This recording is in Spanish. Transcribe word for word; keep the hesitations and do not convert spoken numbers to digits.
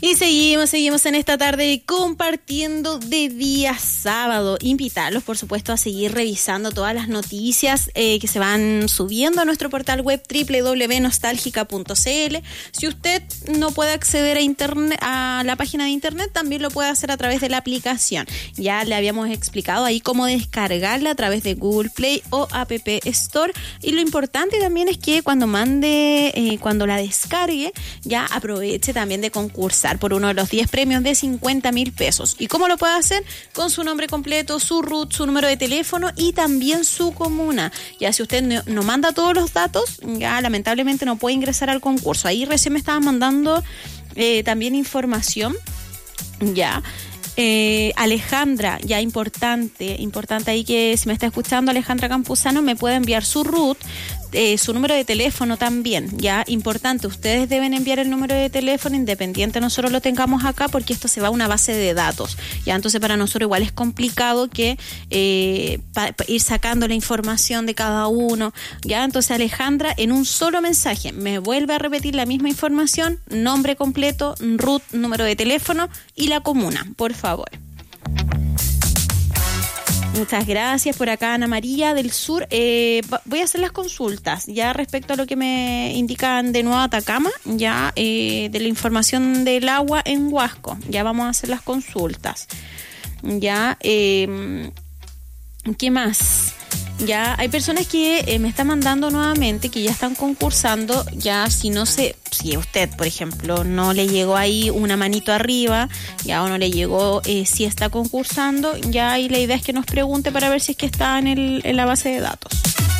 Y seguimos, seguimos en esta tarde compartiendo de día sábado. Invitarlos, por supuesto, a seguir revisando todas las noticias eh, que se van subiendo a nuestro portal web doble u doble u doble u punto nostálgica punto c l. Si usted no puede acceder a internet, a la página de internet, también lo puede hacer a través de la aplicación. Ya le habíamos explicado ahí cómo descargarla a través de Google Play o App Store. Y lo importante también es que cuando mande, eh, cuando la descargue, ya aproveche también de concursar por uno de los diez premios de cincuenta mil pesos. ¿Y cómo lo puede hacer? Con su nombre completo, su R U T, su número de teléfono y también su comuna. Ya si usted no, no manda todos los datos, ya lamentablemente no puede ingresar al concurso. Ahí recién me estaban mandando eh, también información. Ya. Eh, Alejandra, ya importante, importante ahí que si me está escuchando Alejandra Campuzano, me puede enviar su R U T, eh, su número de teléfono también, ya importante, ustedes deben enviar el número de teléfono independiente nosotros lo tengamos acá porque esto se va a una base de datos, ya entonces para nosotros igual es complicado que eh, pa, pa ir sacando la información de cada uno, ya entonces Alejandra en un solo mensaje me vuelve a repetir la misma información, nombre completo, R U T, número de teléfono y la comuna, por favor. Favor. Muchas gracias por acá Ana María del Sur. Eh, voy a hacer las consultas ya respecto a lo que me indican de Nueva Atacama, ya eh, de la información del agua en Huasco. Ya vamos a hacer las consultas. Ya, eh, ¿qué más? Ya hay personas que eh, me están mandando nuevamente que ya están concursando, ya si no sé, si a usted, por ejemplo, no le llegó ahí una manito arriba, ya o no le llegó eh, si está concursando, ya ahí la idea es que nos pregunte para ver si es que está en, el, en la base de datos.